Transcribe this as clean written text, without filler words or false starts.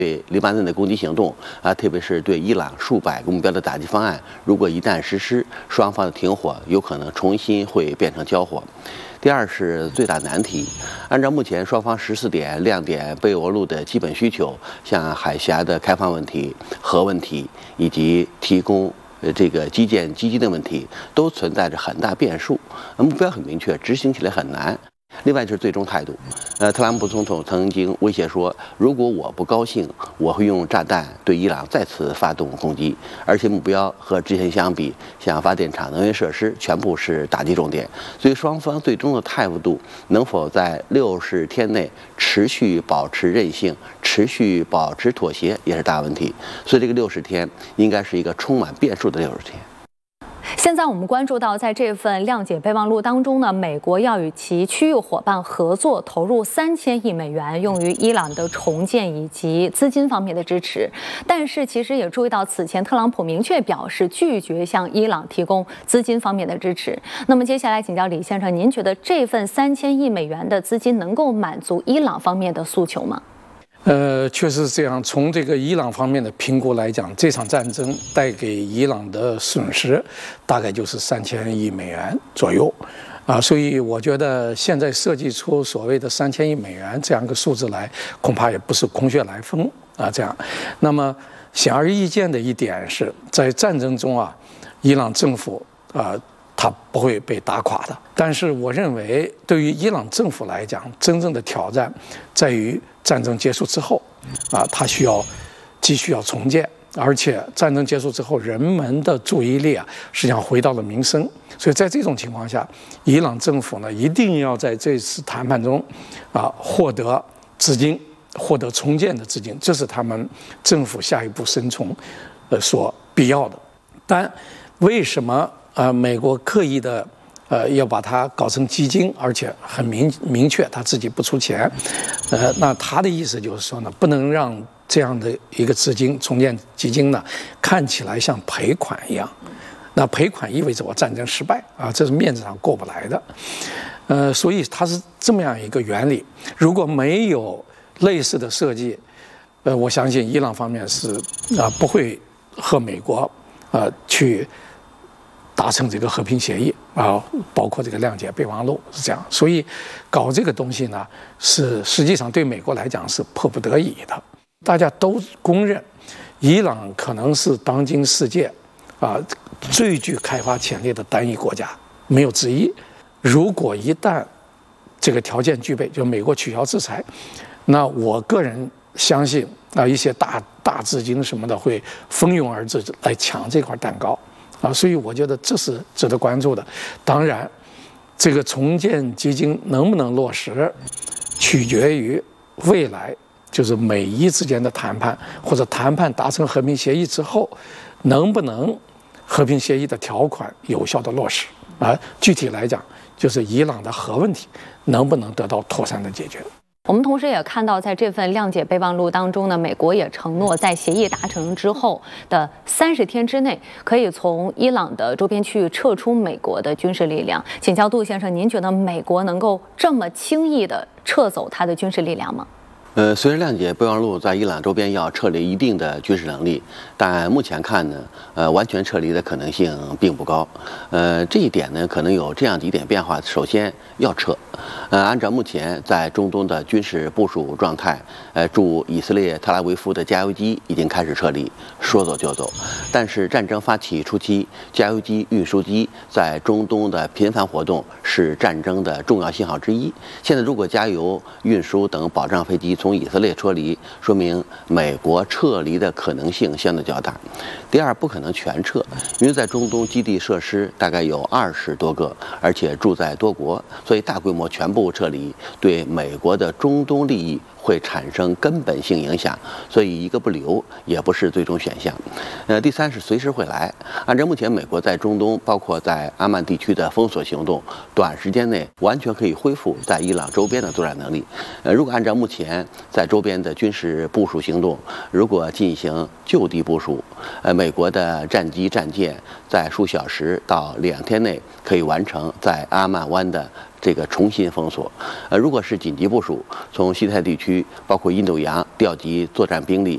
对黎巴嫩的攻击行动特别是对伊朗数百个目标的打击方案，如果一旦实施，双方的停火有可能重新会变成交火。第二是最大难题，按照目前双方14点亮点备忘录的基本需求，像海峡的开放问题、核问题以及提供这个基建基金的问题，都存在着很大变数，目标很明确，执行起来很难。另外就是最终态度，特朗普总统曾经威胁说，如果我不高兴，我会用炸弹对伊朗再次发动攻击，而且目标和之前相比，像发电厂、能源设施全部是打击重点。所以双方最终的态度能否在60天内持续保持韧性、持续保持妥协，也是大问题。所以这个60天应该是一个充满变数的60天。 现在我们关注到，在这份谅解备忘录当中呢，美国要与其区域伙伴合作，投入3000亿美元用于伊朗的重建以及资金方面的支持。但是，其实也注意到，此前特朗普明确表示拒绝向伊朗提供资金方面的支持。那么，接下来请教李先生，您觉得这份3000亿美元的资金能够满足伊朗方面的诉求吗？ 确实是这样。从这个伊朗方面的评估来讲，这场战争带给伊朗的损失大概就是3000亿美元左右，所以我觉得现在设计出所谓的3000亿美元这样一个数字来，恐怕也不是空穴来风这样。那么显而易见的一点是，在战争中伊朗政府它不会被打垮的。但是我认为，对于伊朗政府来讲，真正的挑战在于战争结束之后，它继续要重建，而且战争结束之后，人们的注意力实际上回到了民生。所以在这种情况下，伊朗政府呢一定要在这次谈判中获得资金，获得重建的资金，这是他们政府下一步生存所必要的。但为什么美国刻意的要把它搞成基金，而且很明确他自己不出钱，那他的意思就是说呢，不能让这样的一个资金重建基金呢看起来像赔款一样。那赔款意味着我战争失败这是面子上过不来的。所以它是这么样一个原理。如果没有类似的设计，我相信伊朗方面是不会和美国去达成这个和平协议包括这个谅解备忘录是这样。所以搞这个东西呢，是实际上对美国来讲是迫不得已的。大家都公认，伊朗可能是当今世界最具开发潜力的单一国家，没有之一。如果一旦这个条件具备，就美国取消制裁，那我个人相信一些大资金什么的会蜂拥而至来抢这块蛋糕所以我觉得这是值得关注的。当然，这个重建基金能不能落实，取决于未来就是美伊之间的谈判，或者谈判达成和平协议之后，能不能和平协议的条款有效的落实具体来讲，就是伊朗的核问题能不能得到妥善的解决。 我们同时也看到，在这份谅解备忘录当中呢，美国也承诺在协议达成之后的30天之内，可以从伊朗的周边区域撤出美国的军事力量。请教杜先生，您觉得美国能够这么轻易地撤走它的军事力量吗？ 随着谅解备忘录在伊朗周边要撤离一定的军事能力，但目前看呢，完全撤离的可能性并不高。这一点呢，可能有这样几点变化。首先要撤，按照目前在中东的军事部署状态，驻以色列特拉维夫的加油机已经开始撤离，说走就走。但是战争发起初期，加油机、运输机在中东的频繁活动是战争的重要信号之一。现在如果加油、运输等保障飞机从以色列撤离，说明美国撤离的可能性相对较大。第二，不可能全撤，因为在中东基地设施大概有20多个，而且住在多国，所以大规模全部撤离对美国的中东利益会产生根本性影响，所以一个不留也不是最终选项。第三是随时会来。按照目前美国在中东，包括在阿曼地区的封锁行动，短时间内完全可以恢复在伊朗周边的作战能力。如果按照目前在周边的军事部署行动，如果进行就地部署，美国的战机战舰在数小时到2天内可以完成在阿曼湾的这个重新封锁。如果是紧急部署，从西太地区包括印度洋调集作战兵力，